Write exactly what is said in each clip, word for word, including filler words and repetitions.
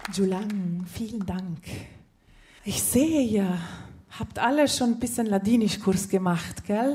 Julang, vielen Dank. Ich sehe, ihr habt alle schon ein bisschen Ladinischkurs gemacht, gell?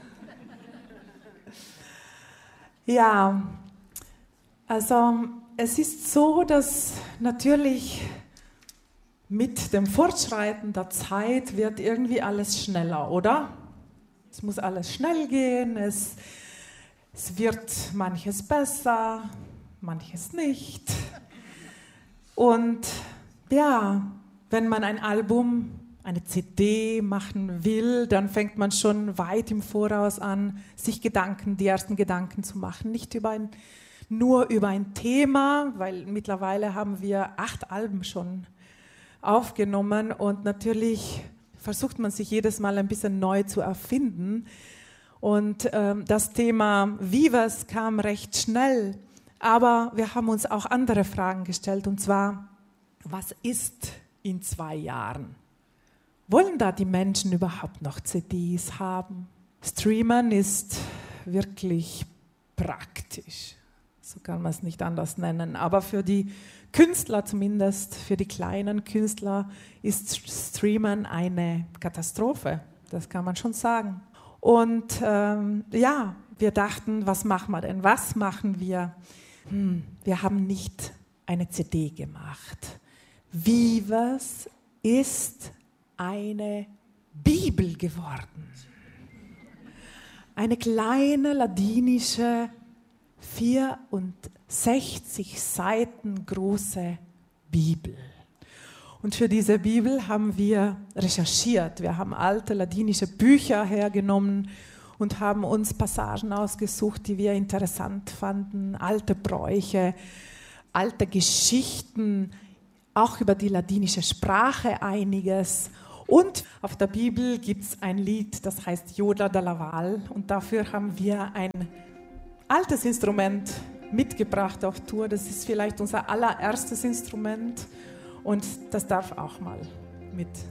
Ja, also es ist so, dass natürlich mit dem Fortschreiten der Zeit wird irgendwie alles schneller, oder? Es muss alles schnell gehen, es, es wird manches besser, manches nicht. Und ja, wenn man ein Album, eine C D machen will, dann fängt man schon weit im Voraus an, sich Gedanken, die ersten Gedanken zu machen. Nicht über ein, nur über ein Thema, weil mittlerweile haben wir acht Alben schon aufgenommen und natürlich versucht man sich jedes Mal ein bisschen neu zu erfinden. Und ähm, das Thema Vivas kam recht schnell. Aber wir haben uns auch andere Fragen gestellt, und zwar, was ist in zwei Jahren? Wollen da die Menschen überhaupt noch C Ds haben? Streamen ist wirklich praktisch, so kann man es nicht anders nennen. Aber für die Künstler zumindest, für die kleinen Künstler, ist Streamen eine Katastrophe, das kann man schon sagen. Und ähm, ja, wir dachten, was machen wir denn? Was machen wir? Hm, wir haben nicht eine C D gemacht. Vivas ist eine Bibel geworden. Eine kleine ladinische, vierundsechzig Seiten große Bibel. Und für diese Bibel haben wir recherchiert. Wir haben alte ladinische Bücher hergenommen und haben uns Passagen ausgesucht, die wir interessant fanden, alte Bräuche, alte Geschichten, auch über die ladinische Sprache einiges. Und auf der Bibel gibt es ein Lied, das heißt Joda da Laval, und dafür haben wir ein altes Instrument mitgebracht auf Tour. Das ist vielleicht unser allererstes Instrument und das darf auch mal mit